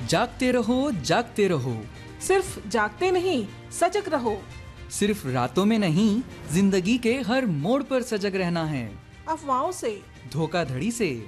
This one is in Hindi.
जागते रहो। सिर्फ जागते नहीं, सजग रहो। सिर्फ रातों में नहीं, जिंदगी के हर मोड़ पर सजग रहना है। अफवाहों से, धोखाधड़ी से,